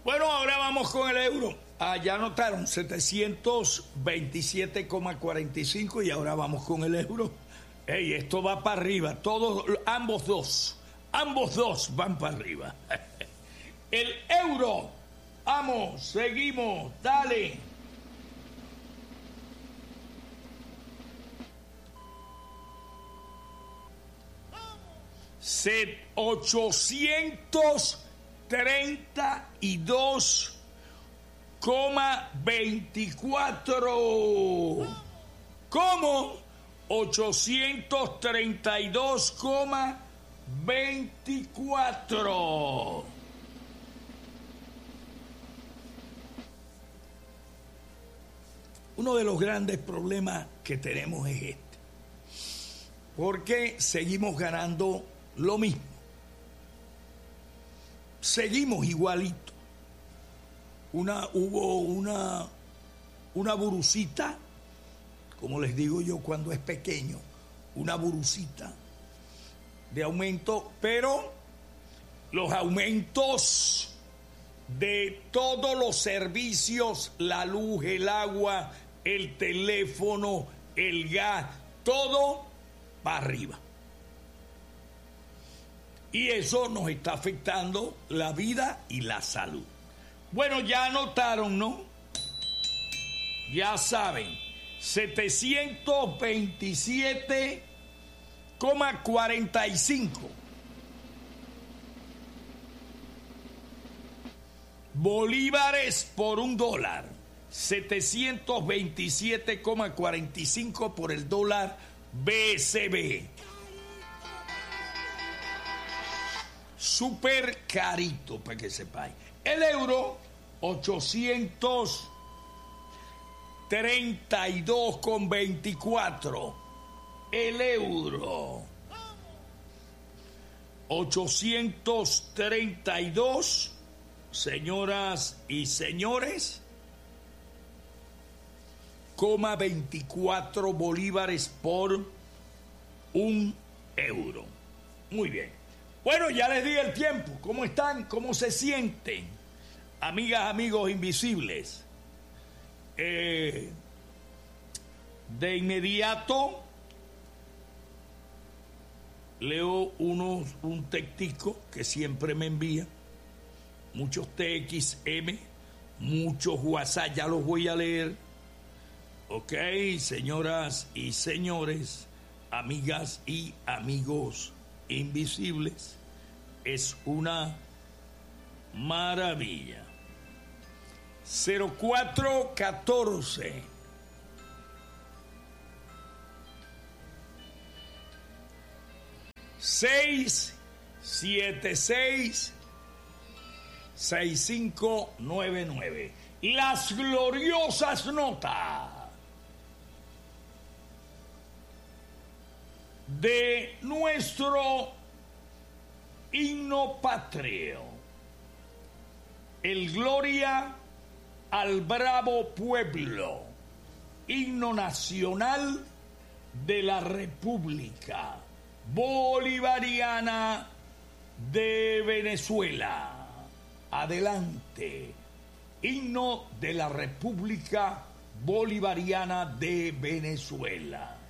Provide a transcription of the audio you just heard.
Bueno, ahora vamos con el euro. Ya anotaron 727,45 y ahora vamos con el euro. Ey, esto va para arriba. Ambos dos van para arriba. El euro. Vamos, seguimos, dale. $832,24. ¿Cómo? 832,24. Uno de los grandes problemas que tenemos es este. Porque seguimos ganando lo mismo. Seguimos igualito. Hubo una burucita, como les digo yo cuando es pequeño, una burucita de aumento, pero los aumentos de todos los servicios, la luz, el agua, el teléfono, el gas, todo para arriba. Y eso nos está afectando la vida y la salud. Bueno, ya anotaron, ¿no? Ya saben, 727,45 bolívares por $1. 727,45 por el dólar BCB. Súper carito, para que sepáis. El euro, 832,24. El euro, 832, señoras y señores, 24 bolívares por $1. Muy bien. Bueno, ya les di el tiempo. ¿Cómo están? ¿Cómo se sienten? Amigas, amigos invisibles. De inmediato leo un textico que siempre me envía. Muchos TXM, muchos WhatsApp, ya los voy a leer. Ok, señoras y señores, amigas y amigos invisibles, es una maravilla. 0414 676 6599. Las gloriosas notas de nuestro himno patrio, el Gloria al Bravo Pueblo, himno nacional de la República Bolivariana de Venezuela. Adelante, himno de la República Bolivariana de Venezuela.